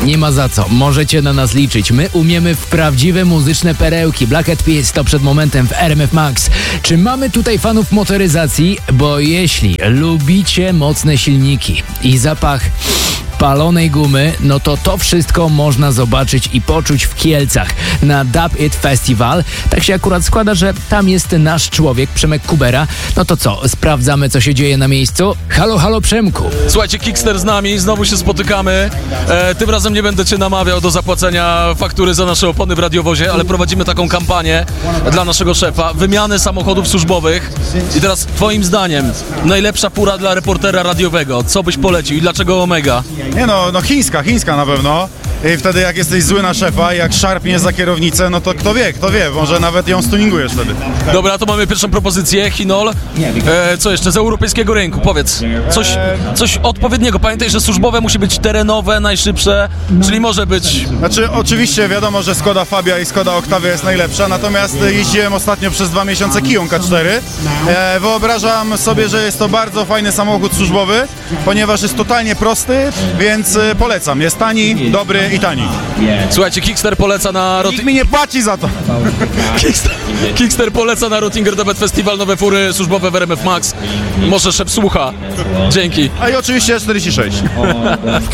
nie ma za co, możecie na nas liczyć. My umiemy w prawdziwe muzyczne perełki. Black Eyed Peas to przed momentem w RMF Max. Czy mamy tutaj fanów motoryzacji? Bo jeśli lubicie mocne silniki i zapach palonej gumy, no to wszystko można zobaczyć i poczuć w Kielcach na Dub It Festival. Tak się akurat składa, że tam jest nasz człowiek, Przemek Kubera. No to co, sprawdzamy, co się dzieje na miejscu? Halo, halo Przemku. Słuchajcie, Kickster z nami, znowu się spotykamy. Tym razem nie będę cię namawiał do zapłacenia faktury za nasze opony w radiowozie, ale prowadzimy taką kampanię dla naszego szefa, wymiany samochodów służbowych. I teraz twoim zdaniem, najlepsza fura dla reportera radiowego, co byś polecił i dlaczego Omega? Nie no chińska na pewno. I wtedy jak jesteś zły na szefa i jak szarpniesz za kierownicę, no to kto wie, może nawet ją stuningujesz wtedy. Dobra, to mamy pierwszą propozycję, Hinol. Co jeszcze z europejskiego rynku? Powiedz, coś odpowiedniego. Pamiętaj, że służbowe musi być terenowe, najszybsze, czyli może być... Znaczy oczywiście wiadomo, że Skoda Fabia i Skoda Octavia jest najlepsza, natomiast jeździłem ostatnio przez 2 miesiące Kiją K4. Wyobrażam sobie, że jest to bardzo fajny samochód służbowy, ponieważ jest totalnie prosty, więc polecam. Jest tani, dobry i tani. Słuchajcie, Kickster poleca na... Nikt mi nie płaci za to. Kickster poleca na Rottinger Debet Festival nowe fury służbowe w RMF Max. Może szef słucha. Dzięki. A i oczywiście 46.